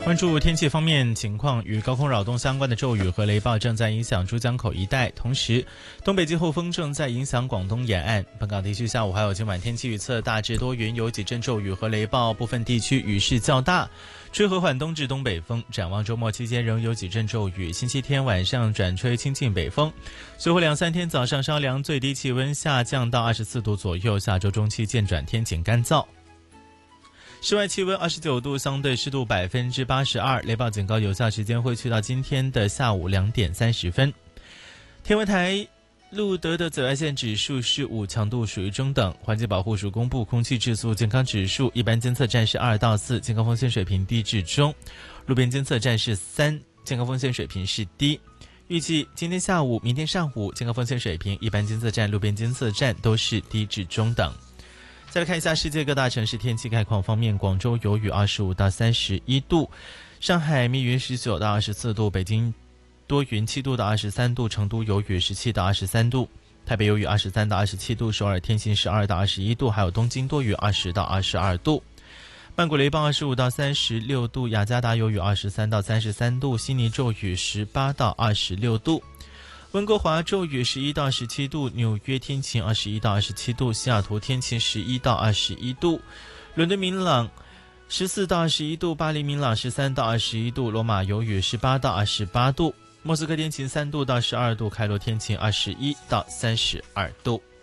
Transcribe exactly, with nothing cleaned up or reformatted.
关注天气方面情况，与高空扰动相关的骤雨和雷暴正在影响珠江口一带，同时东北季候风正在影响广东沿岸。本港地区下午还有今晚天气预测大致多云，有几阵骤雨和雷暴，部分地区雨势较大，吹和缓东至东北风。展望周末期间仍有几阵骤雨，星期天晚上转吹清劲北风，随后两三天早上稍凉，最低气温下降到二十四度左右，下周中期渐转天晴干燥。室外气温二十九度，相对湿度百分之八十二，雷暴警告有效时间会去到今天的下午两点三十分。天文台录得的紫外线指数是五，强度属于中等。环境保护署公布空气质素健康指数，一般监测站是二到四，健康风险水平低至中；路边监测站是三，健康风险水平是低。预计今天下午、明天上午，健康风险水平一般监测站、路边监测站都是低至中等。再来看一下世界各大城市天气概况方面，广州有雨二十五到三十一度，上海密云十九到二十四度，北京多云七度到二十三度，成都有雨十七到二十三度，台北有雨二十三到二十七度，首尔天晴十二到二十一度，还有东京多雨二十到二十二度。曼谷雷暴二十五到三十六度，雅加达有雨二十三到三十三度，悉尼骤雨十八到二十六度。温哥华骤雨十一到十七度，纽约天晴二十一到二十七度，西雅图天晴十一到二十一度，伦敦明朗十四到二十一度，巴黎明朗十三到二十一度，罗马有雨十八到二十八度，莫斯科天晴三度到十二度，开罗天晴二十一到三十二度。